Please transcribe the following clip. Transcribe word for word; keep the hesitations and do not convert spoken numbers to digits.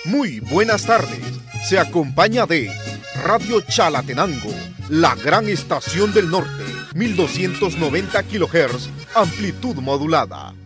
Muy buenas tardes. Se acompaña de Radio Chalatenango, la gran estación del norte, mil doscientos noventa kilohertz, amplitud modulada.